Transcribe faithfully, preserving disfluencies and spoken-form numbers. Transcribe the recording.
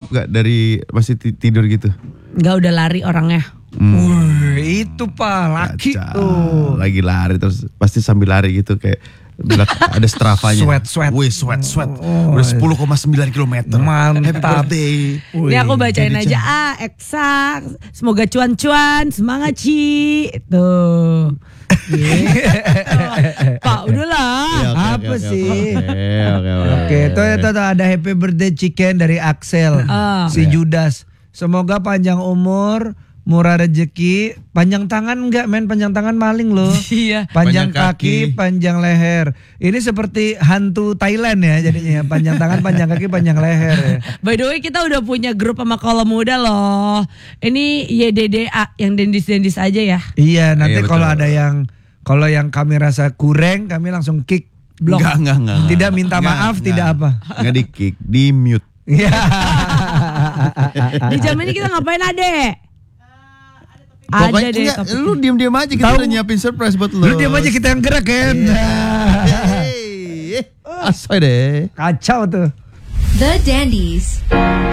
gak dari masih tidur gitu? Enggak, udah lari orangnya. Hmm. Wih, itu Pak, laki Kaca. tuh. Lagi lari terus pasti sambil lari gitu kayak ada strafanya. Sweat, sweat. Wih, sweat, sweat. Udah sepuluh koma sembilan kilometer. Mantap. Happy birthday. Ini aku bacain aja ah, eksak. Semoga cuan-cuan, semangat Ci. Tuh. Pak, udahlah. Ya, oke, Apa oke, oke, sih? Oke, oke, oke. Oke, itu itu tuh ada happy birthday chicken dari Axel, Ah. si Judas. Semoga panjang umur, murah rezeki, panjang tangan enggak men, panjang tangan maling loh. Iya. Panjang, Panjang kaki, kaki. panjang leher. Ini seperti hantu Thailand ya jadinya, panjang tangan, panjang kaki, panjang leher ya. By the way, kita udah punya grup sama kolom muda loh. Ini Y D D A yang dendis-dendis aja ya. Iya, nanti Iya, kalau betul. ada yang kalau yang kami rasa kurang, kami langsung kick blok. Enggak, enggak, enggak. Tidak minta Enggak, maaf, enggak. tidak apa. Enggak di kick, di mute. Iya. Di jam ini kita ngapain Ade? Pokoknya Ada deh enggak, topiknya. lu diam-diam aja, kita Tahu. udah nyiapin surprise buat lu. Lu diam aja, kita yang gerak kan. Hey, asoy deh. Kacau tuh. The Dandies.